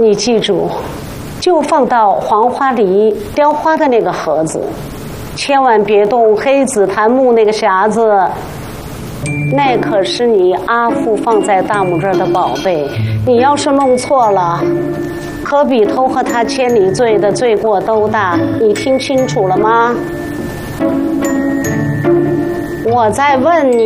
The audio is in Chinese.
你记住，就放到黄花梨雕花的那个盒子，千万别动黑紫檀木那个匣子，那可是你阿父放在大拇这儿的宝贝，你要是弄错了，可比偷和他千里罪的罪过都大，你听清楚了吗？我在问你。